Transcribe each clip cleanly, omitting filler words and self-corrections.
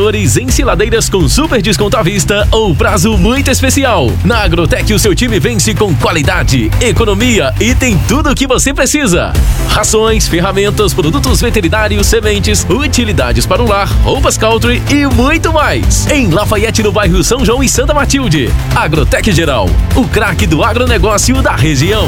contadores, ensiladeiras com super desconto à vista ou prazo muito especial. Na Agrotech o seu time vence com qualidade, economia e tem tudo o que você precisa. Rações, ferramentas, produtos veterinários, sementes, utilidades para o lar, roupas country e muito mais. Em Lafayette, no bairro São João e Santa Matilde. Agrotech Geral, o craque do agronegócio da região.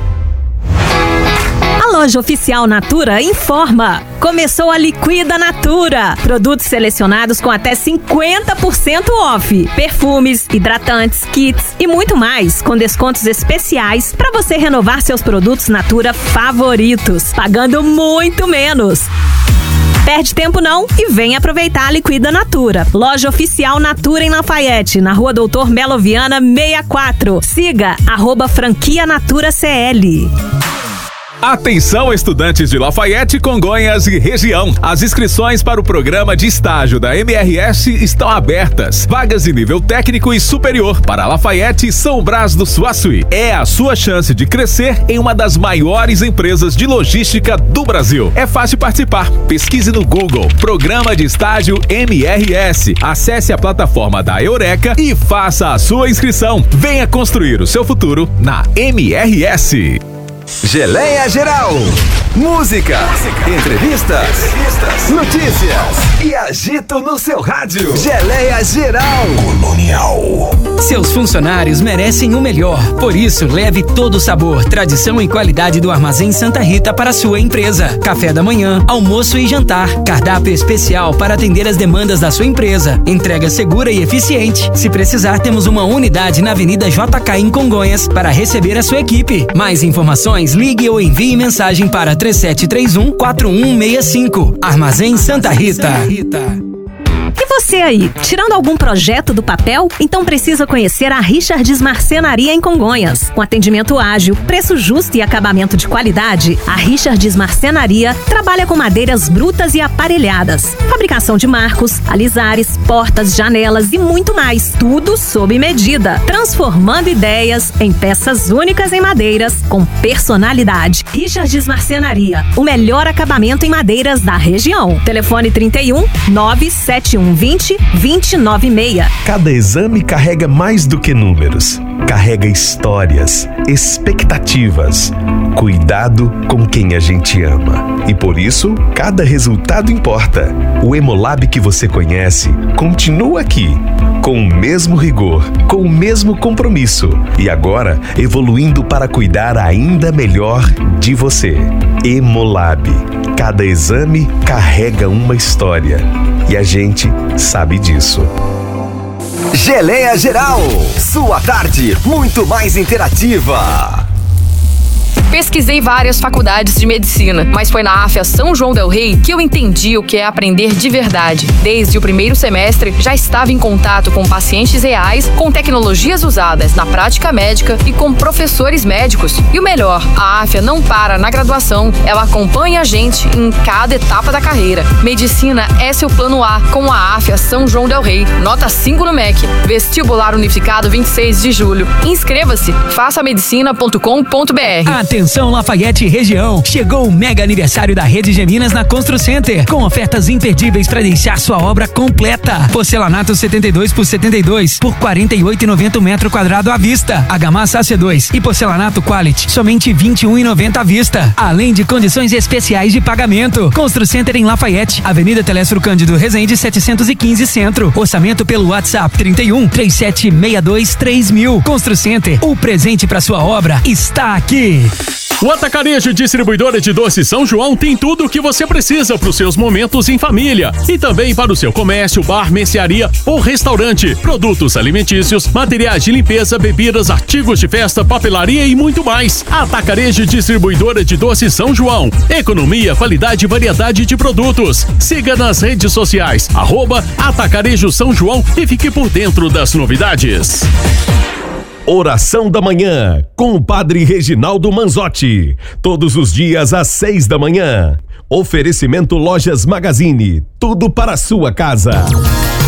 A loja oficial Natura informa. Começou a Liquida Natura. Produtos selecionados com até 50% off. Perfumes, hidratantes, kits e muito mais, com descontos especiais para você renovar seus produtos Natura favoritos, pagando muito menos. Perde tempo não e vem aproveitar a Liquida Natura. Loja oficial Natura em Lafayette, na Rua Doutor Melo Viana 64. Siga @franquia Natura CL. Atenção, estudantes de Lafayette, Congonhas e região. As inscrições para o programa de estágio da MRS estão abertas. Vagas de nível técnico e superior para Lafayette e São Brás do Suaçuí. É a sua chance de crescer em uma das maiores empresas de logística do Brasil. É fácil participar. Pesquise no Google Programa de Estágio MRS. Acesse a plataforma da Eureka e faça a sua inscrição. Venha construir o seu futuro na MRS. Geleia Geral. Música, entrevistas, notícias e agito no seu rádio. Geleia Geral. Colonial. Seus funcionários merecem o melhor. Por isso, leve todo o sabor, tradição e qualidade do Armazém Santa Rita para a sua empresa. Café da manhã, almoço e jantar. Cardápio especial para atender as demandas da sua empresa. Entrega segura e eficiente. Se precisar, temos uma unidade na Avenida JK em Congonhas para receber a sua equipe. Mais informações, ligue ou envie mensagem para 3731-4165. Armazém Santa Rita. E você aí, tirando algum projeto do papel? Então precisa conhecer a Richards Marcenaria em Congonhas. Com atendimento ágil, preço justo e acabamento de qualidade, a Richards Marcenaria trabalha com madeiras brutas e aparelhadas. Fabricação de marcos, alisares, portas, janelas e muito mais. Tudo sob medida. Transformando ideias em peças únicas em madeiras com personalidade. Richards Marcenaria, o melhor acabamento em madeiras da região. Telefone 31 971 20 296. Cada exame carrega mais do que números. Carrega histórias, expectativas, cuidado com quem a gente ama. E por isso, cada resultado importa. O Hemolab que você conhece continua aqui, com o mesmo rigor, com o mesmo compromisso. E agora, evoluindo para cuidar ainda melhor de você. Hemolab. Cada exame carrega uma história. E a gente sabe disso. Geleia Geral. Sua tarde muito mais interativa. Pesquisei várias faculdades de medicina, mas foi na AFIA São João del Rei que eu entendi o que é aprender de verdade. Desde o primeiro semestre, já estava em contato com pacientes reais, com tecnologias usadas na prática médica e com professores médicos. E o melhor, a AFIA não para na graduação, ela acompanha a gente em cada etapa da carreira. Medicina é seu plano A com a AFIA São João del Rei. Nota 5 no MEC. Vestibular Unificado 26 de julho. Inscreva-se, façamedicina.com.br. Atenção Lafayette região, chegou o mega aniversário da Rede Geminas na Constru Center, com ofertas imperdíveis para deixar sua obra completa. Porcelanato 72 por 72 por 48,90 metro quadrado à vista. Argamassa AC2 e porcelanato Quality, somente 21,90 à vista. Além de condições especiais de pagamento. Constru Center em Lafayette, Avenida Telestro Cândido Rezende 715 Centro. Orçamento pelo WhatsApp 31 3762 3000. Constru Center, o presente para sua obra está aqui. O Atacarejo Distribuidora de Doces São João tem tudo o que você precisa para os seus momentos em família e também para o seu comércio, bar, mercearia ou restaurante. Produtos alimentícios, materiais de limpeza, bebidas, artigos de festa, papelaria e muito mais. Atacarejo Distribuidora de Doces São João. Economia, qualidade e variedade de produtos. Siga nas redes sociais @Atacarejo São João e fique por dentro das novidades. Oração da Manhã, com o Padre Reginaldo Manzotti. Todos os dias às 6 da manhã. Oferecimento Lojas Magazine. Tudo para a sua casa.